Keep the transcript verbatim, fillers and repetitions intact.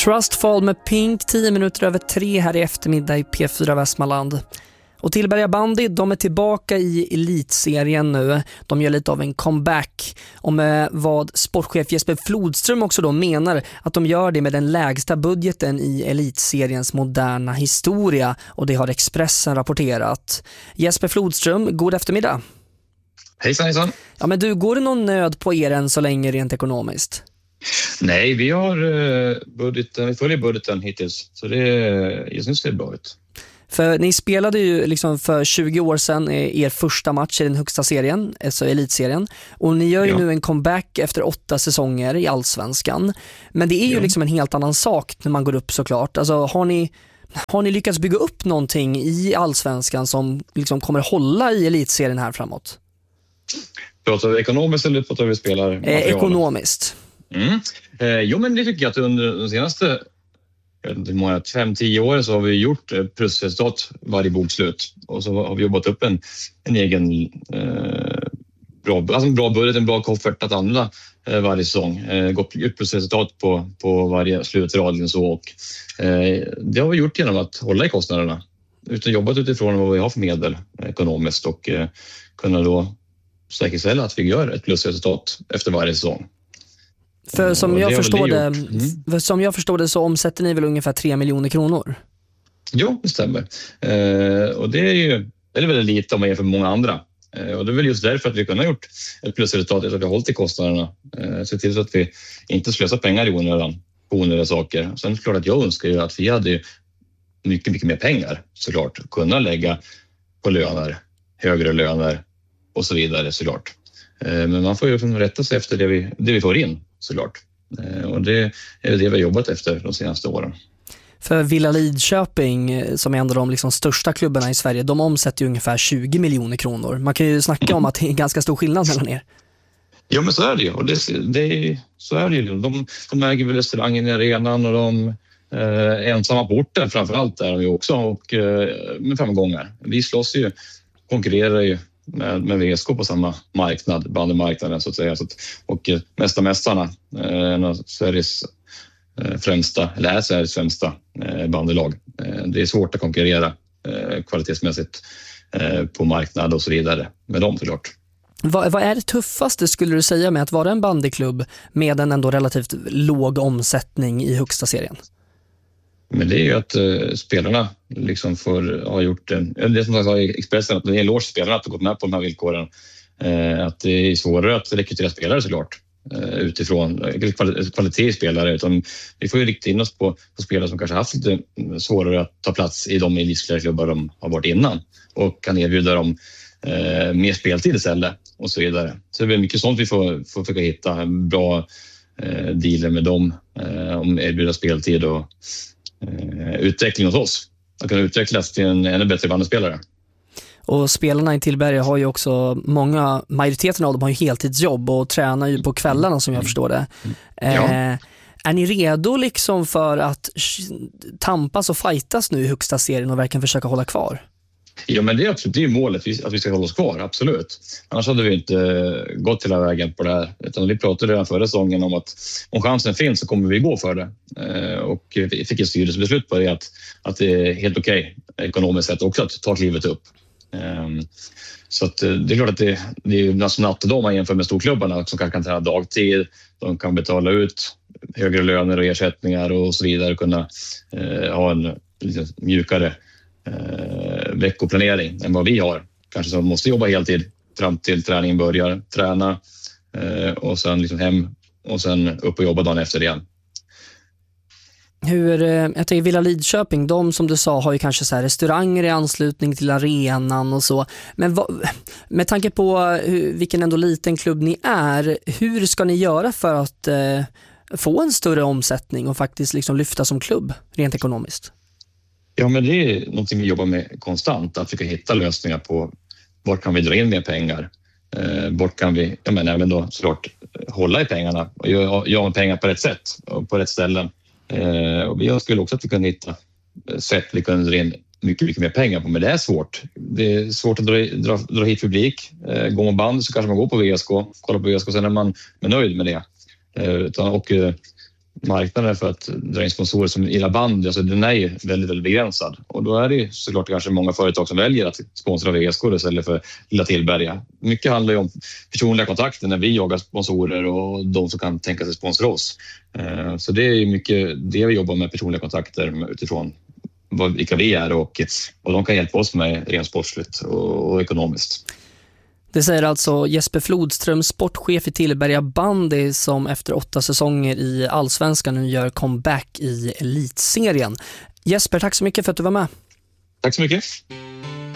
Trustfall med Pink, tio minuter över tre här i eftermiddag i P fyra Västmanland. Och Tillberga Bandy, de är tillbaka i elitserien nu. De gör lite av en comeback. Och med vad sportchef Jesper Flodström också då menar att de gör det med den lägsta budgeten i elitseriens moderna historia. Och det har Expressen rapporterat. Jesper Flodström, god eftermiddag. Hejsan, hejsan. Ja, men du, går det någon nöd på er än så länge rent ekonomiskt? Nej, vi har budgeten, vi följer budgeten hittills. Så det, jag syns det är bra ut. För ni spelade ju liksom för tjugo år sedan er första match i den högsta serien, alltså elitserien. Och ni gör ju ja. nu en comeback efter åtta säsonger i Allsvenskan. Men det är ju ja. liksom en helt annan sak när man går upp såklart. Alltså har ni, har ni lyckats bygga upp någonting i Allsvenskan som liksom kommer hålla i elitserien här framåt? Pratar vi ekonomiskt eller pratar vi spelar? Eh, ekonomiskt. Mm. Eh, jo, men det tycker jag att under de senaste jag vet inte hur många, fem till tio år så har vi gjort plusresultat varje bokslut. Och så har vi jobbat upp en, en egen eh, bra, alltså en bra budget, en bra koffert att använda eh, varje säsong. Eh, gått upp plusresultat på, på varje slutrad. Så, och, eh, det har vi gjort genom att hålla i kostnaderna. Utan jobbat utifrån vad vi har för medel ekonomiskt och eh, kunna då säkerställa att vi gör ett plusresultat efter varje säsong. För som jag, förstår det, mm. som jag förstår det så omsätter ni väl ungefär tre miljoner kronor? Jo, det stämmer. Eh, och det är ju det är väldigt lite om man jämför med många andra. Eh, och det är väl just därför att vi kunde ha gjort ett plusresultat att vi har hållit i kostnaderna. Eh, så till så att vi inte slösar pengar i onödan på onödiga saker. Sen är det klart att jag önskar ju att vi hade mycket, mycket mer pengar såklart. Kunna lägga på löner, högre löner och så vidare såklart. Eh, men man får ju rätta sig efter det vi, det vi får in. Såklart. Och det är det vi har jobbat efter de senaste åren. För Villa Lidköping, som är en av de liksom största klubbarna i Sverige, de omsätter ju ungefär tjugo miljoner kronor. Man kan ju snacka om att det är ganska stor skillnad mellan er. Ja, men så är det ju. Och det, det är, så är det ju. De, de äger väl restaurangen i arenan och de eh, ensamma på orten framförallt är de ju också. Och eh, med framgångar. Vi slåss ju, konkurrerar ju med, med V S K på samma marknad, bandymarknaden så att säga. Så att, och eh, Mästa mästarna, eh, en av Sveriges eh, främsta, eller är Sveriges främsta eh, bandylag. Eh, det är svårt att konkurrera eh, kvalitetsmässigt eh, på marknad och så vidare med dem såklart. Vad, vad är det tuffaste skulle du säga med att vara en bandyklubb med en ändå relativt låg omsättning i högsta serien? Men det är ju att uh, spelarna liksom får ha gjort en, det som jag sa i Expressen, att det är en eloge till spelarna att ha gått med på de här villkoren. Uh, att det är svårare att rekrytera spelare såklart uh, utifrån uh, kvalitetsspelare. Utan vi får ju rikta in oss på, på spelare som kanske haft lite svårare att ta plats i de elitklubbar de har varit innan och kan erbjuda dem uh, mer speltid istället och så vidare. Så det är mycket sånt vi får, får försöka hitta bra uh, dealer med dem uh, om erbjuda speltid och utveckling hos oss. Att kunna utvecklas till en ännu bättre bandyspelare. Och spelarna i Tillberga har ju också många, majoriteten av dem har ju heltidsjobb och tränar ju på kvällarna som jag förstår det. Ja. Eh, är ni redo liksom för att tampas och fightas nu i högsta serien och verkligen försöka hålla kvar? Ja, men det är absolut det är målet att vi ska hålla oss kvar, absolut. Annars hade vi inte gått hela vägen på det här. Utan vi pratade redan förra säsongen om att om chansen finns så kommer vi gå för det. Och vi fick ett styrelsebeslut på det att, att det är helt okej okay, ekonomiskt sett också att ta klivet upp. Så att det är klart att det, det är nästan natt och dag man jämför med storklubbarna som kanske kan träna dagtid. De kan betala ut högre löner och ersättningar och så vidare och kunna eh, ha en lite mjukare Eh, veckoplanering än vad vi har. Kanske så måste jobba heltid fram till träningen börjar, träna eh, och sen liksom hem och sen upp och jobba dagen efter igen. Hur, jag tänker Villa Lidköping, de som du sa har ju kanske så här restauranger i anslutning till arenan och så. Men vad, med tanke på hur, vilken ändå liten klubb ni är, hur ska ni göra för att eh, få en större omsättning och faktiskt liksom lyfta som klubb rent ekonomiskt? Ja, men det är någonting vi jobbar med konstant, att vi kan hitta lösningar på var kan vi dra in mer pengar, eh, bort kan vi, jag menar även då såklart hålla i pengarna och göra gör pengar på rätt sätt och på rätt ställen. Eh, och jag skulle också att vi kan hitta sätt vi kan dra in mycket, mycket mer pengar på, men det är svårt. Det är svårt att dra, dra, dra hit publik. Eh, går man band så kanske man går på V S K, kollar på V S K, sen är man är nöjd med det. Eh, utan, och marknaden för att dra in sponsorer som Ira Bandy, alltså den är ju väldigt, väldigt begränsad. Och då är det ju såklart kanske många företag som väljer att sponsra V S K istället för Lilla Tillberga. Mycket handlar ju om personliga kontakter när vi jagar sponsorer och de som kan tänka sig sponsra oss. Så det är ju mycket det vi jobbar med, personliga kontakter utifrån vad, vilka vi är och vad de kan hjälpa oss med rent sportsligt och, och ekonomiskt. Det säger alltså Jesper Flodström, sportchef i Tillberga Bandy, som efter åtta säsonger i Allsvenskan nu gör comeback i elitserien. Jesper, tack så mycket för att du var med. Tack så mycket.